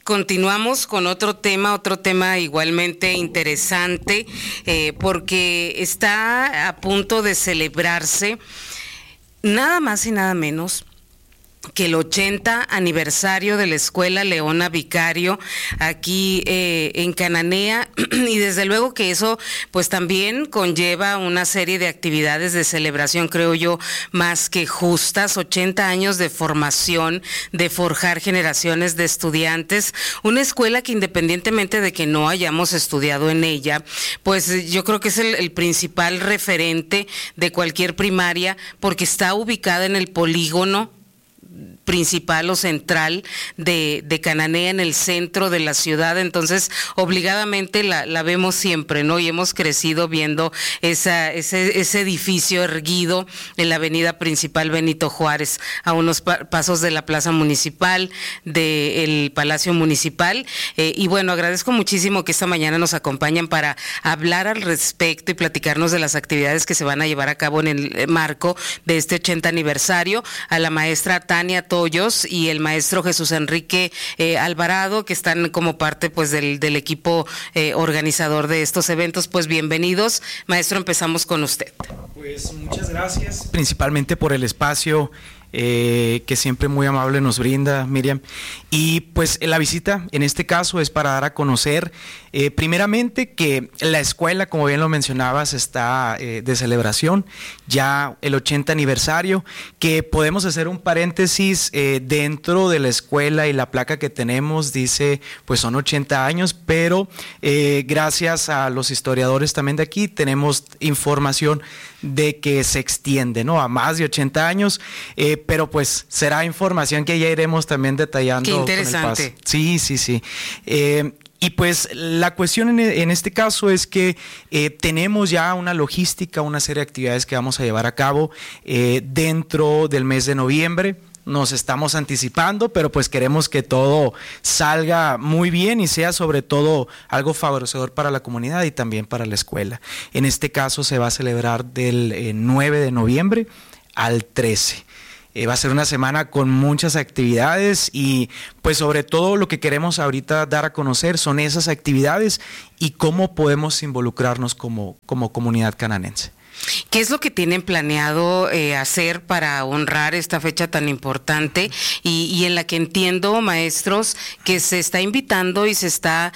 continuamos con otro tema igualmente interesante, porque está a punto de celebrarse nada más y nada menos que el 80 aniversario de la Escuela Leona Vicario aquí en Cananea, y desde luego que eso pues también conlleva una serie de actividades de celebración, creo yo, más que justas. 80 años de formación, de forjar generaciones de estudiantes, una escuela que independientemente de que no hayamos estudiado en ella, pues yo creo que es el principal referente de cualquier primaria, porque está ubicada en el polígono principal o central de Cananea, en el centro de la ciudad. Entonces obligadamente la vemos siempre, ¿no? Y hemos crecido viendo ese edificio erguido en la avenida principal Benito Juárez, a unos pasos de la plaza municipal, del Palacio Municipal, y bueno, agradezco muchísimo que esta mañana nos acompañan para hablar al respecto y platicarnos de las actividades que se van a llevar a cabo en el marco de este 80 aniversario, a la maestra Tania Toyos y el maestro Jesús Enrique Alvarado, que están como parte pues del equipo organizador de estos eventos. Pues bienvenidos, maestro, empezamos con usted. Pues muchas gracias, principalmente por el espacio que siempre muy amable nos brinda Miriam, y pues la visita en este caso es para dar a conocer primeramente que la escuela, como bien lo mencionabas, está de celebración, ya el 80 aniversario, que podemos hacer un paréntesis dentro de la escuela, y la placa que tenemos dice pues son 80 años, pero gracias a los historiadores también de aquí tenemos información de que se extiende, ¿no?, a más de 80 años, pero pues será información que ya iremos también detallando. Qué interesante. Sí. Y pues la cuestión en este caso es que tenemos ya una logística, una serie de actividades que vamos a llevar a cabo dentro del mes de noviembre. Nos estamos anticipando, pero pues queremos que todo salga muy bien y sea sobre todo algo favorecedor para la comunidad y también para la escuela. En este caso se va a celebrar del 9 de noviembre al 13. Va a ser una semana con muchas actividades, y pues sobre todo lo que queremos ahorita dar a conocer son esas actividades y cómo podemos involucrarnos como comunidad cananense. ¿Qué es lo que tienen planeado hacer para honrar esta fecha tan importante y en la que entiendo, maestros, que se está invitando y se está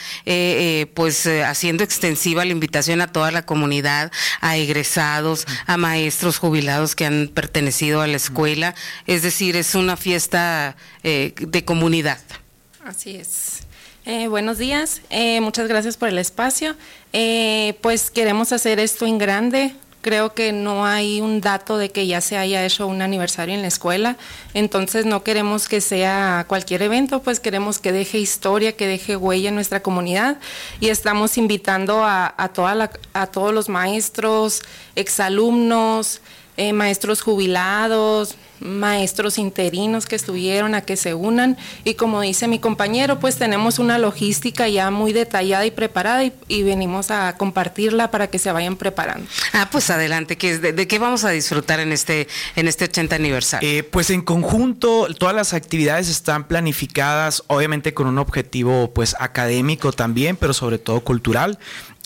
haciendo extensiva la invitación a toda la comunidad, a egresados, a maestros jubilados que han pertenecido a la escuela? Es decir, es una fiesta de comunidad. Así es. Buenos días, muchas gracias por el espacio. Pues queremos hacer esto en grande. Creo que no hay un dato de que ya se haya hecho un aniversario en la escuela, entonces no queremos que sea cualquier evento, pues queremos que deje historia, que deje huella en nuestra comunidad, y estamos invitando a todos los maestros, exalumnos, maestros jubilados, maestros interinos que estuvieron a que se unan, y como dice mi compañero, pues tenemos una logística ya muy detallada y preparada, y venimos a compartirla para que se vayan preparando. Pues adelante, ¿de qué vamos a disfrutar en este 80 aniversario? Pues en conjunto todas las actividades están planificadas, obviamente con un objetivo pues académico también, pero sobre todo cultural.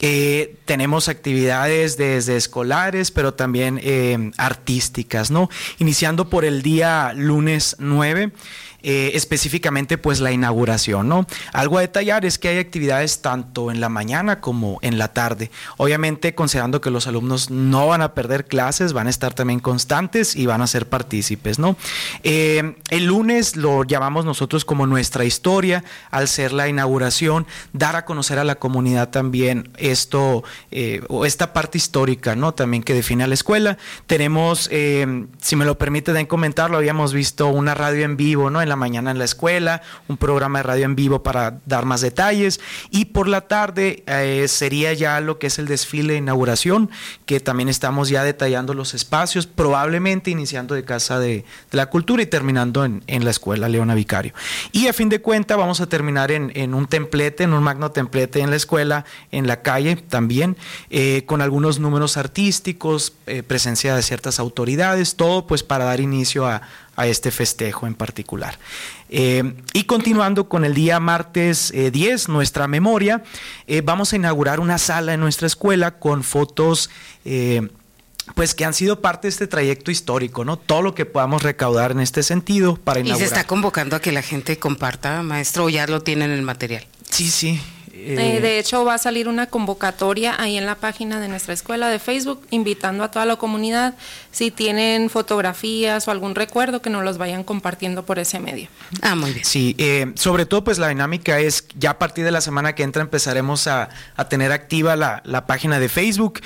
Tenemos actividades desde escolares, pero también artísticas, ¿no? Iniciando por el día lunes 9, específicamente pues la inauguración, ¿no? Algo a detallar es que hay actividades tanto en la mañana como en la tarde, obviamente considerando que los alumnos no van a perder clases, van a estar también constantes y van a ser partícipes, ¿no? El lunes lo llamamos nosotros como nuestra historia, al ser la inauguración, dar a conocer a la comunidad también esto, o esta parte histórica, ¿no?, también que define a la escuela. Tenemos, si me lo permite también comentarlo, habíamos visto una radio en vivo, ¿no?, en la mañana en la escuela, un programa de radio en vivo para dar más detalles, y por la tarde sería ya lo que es el desfile de inauguración, que también estamos ya detallando los espacios, probablemente iniciando de Casa de la Cultura y terminando en la Escuela Leona Vicario. Y a fin de cuentas vamos a terminar en un templete, en un magno templete en la escuela, en la calle también, con algunos números artísticos, presencia de ciertas autoridades, todo pues para dar inicio a a este festejo en particular. Y continuando con el día martes 10, nuestra memoria, vamos a inaugurar una sala en nuestra escuela con fotos pues que han sido parte de este trayecto histórico, ¿no? Todo lo que podamos recaudar en este sentido para inaugurar. ¿Y se está convocando a que la gente comparta, maestro, o ya lo tienen el material? Sí. De hecho, va a salir una convocatoria ahí en la página de nuestra escuela de Facebook, invitando a toda la comunidad, si tienen fotografías o algún recuerdo, que nos los vayan compartiendo por ese medio. Muy bien. Sí, sobre todo pues la dinámica es, ya a partir de la semana que entra empezaremos a tener activa la página de Facebook,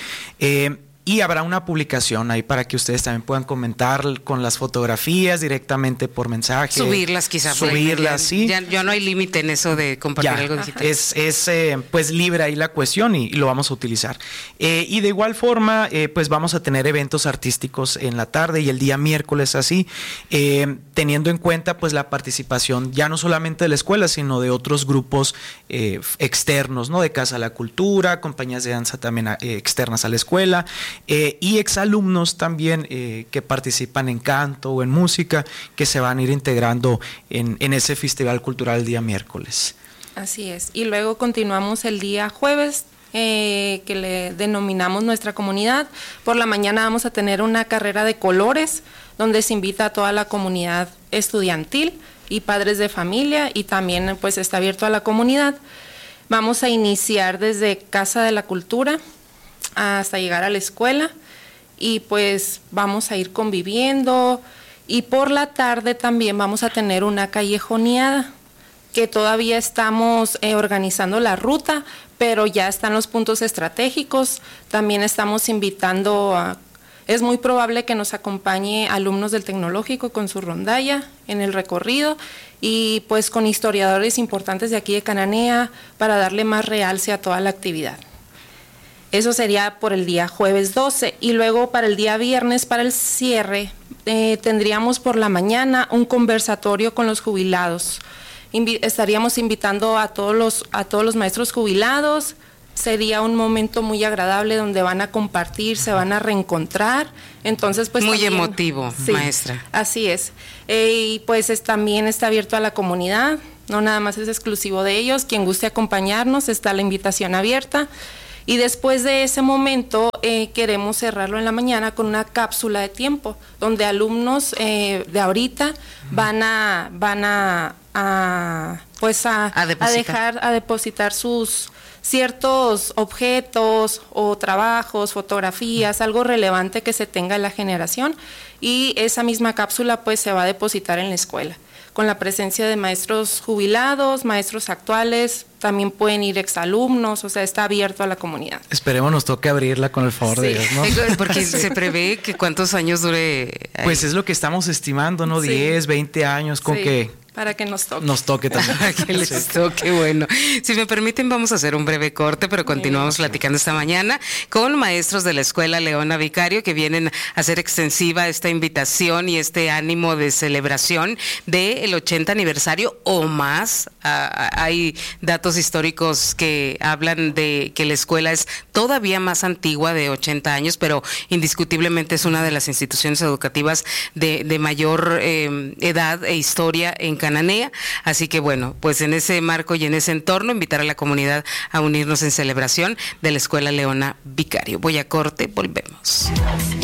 y habrá una publicación ahí para que ustedes también puedan comentar con las fotografías directamente por mensaje. Subirlas quizás. Subirlas, sí. Ya no hay límite en eso de compartir algo digital. Es pues libre ahí la cuestión y lo vamos a utilizar. Y de igual forma, pues vamos a tener eventos artísticos en la tarde y el día miércoles así, teniendo en cuenta pues la participación ya no solamente de la escuela, sino de otros grupos externos, ¿no? De Casa de la Cultura, compañías de danza también externas a la escuela, y exalumnos también que participan en canto o en música, que se van a ir integrando en ese festival cultural el día miércoles. Así es. Y luego continuamos el día jueves, que le denominamos nuestra comunidad. Por la mañana vamos a tener una carrera de colores, donde se invita a toda la comunidad estudiantil y padres de familia, y también pues está abierto a la comunidad. Vamos a iniciar desde Casa de la Cultura hasta llegar a la escuela, y pues vamos a ir conviviendo, y por la tarde también vamos a tener una callejoneada, que todavía estamos organizando la ruta, pero ya están los puntos estratégicos. También estamos invitando es muy probable que nos acompañe alumnos del tecnológico con su rondalla en el recorrido, y pues con historiadores importantes de aquí de Cananea, para darle más realce a toda la actividad. Eso sería por el día jueves 12, y luego para el día viernes, para el cierre, tendríamos por la mañana un conversatorio con los jubilados. Estaríamos invitando a todos los maestros jubilados. Sería un momento muy agradable donde van a compartir, se van a reencontrar. Entonces, pues muy también, emotivo, sí, maestra. Así es. Y pues también está abierto a la comunidad, no nada más es exclusivo de ellos. Quien guste acompañarnos, está la invitación abierta. Y después de ese momento queremos cerrarlo en la mañana con una cápsula de tiempo, donde alumnos de ahorita van a depositar sus ciertos objetos o trabajos, fotografías, algo relevante que se tenga en la generación, y esa misma cápsula pues se va a depositar en la escuela, con la presencia de maestros jubilados, maestros actuales, también pueden ir exalumnos, o sea, está abierto a la comunidad. Esperemos nos toque abrirla con el favor de Dios, ¿no? Porque se prevé que cuántos años dure ahí. Pues es lo que estamos estimando, ¿no? 10, 20 años, con que para que nos toque. Nos toque también. Para que les toque, bueno. Si me permiten, vamos a hacer un breve corte, pero continuamos platicando esta mañana con maestros de la Escuela Leona Vicario, que vienen a hacer extensiva esta invitación y este ánimo de celebración del 80 aniversario o más. Hay datos históricos que hablan de que la escuela es todavía más antigua, de 80 años, pero indiscutiblemente es una de las instituciones educativas de mayor edad e historia en Cananea, así que bueno, pues en ese marco y en ese entorno, invitar a la comunidad a unirnos en celebración de la Escuela Leona Vicario. Voy a corte, volvemos.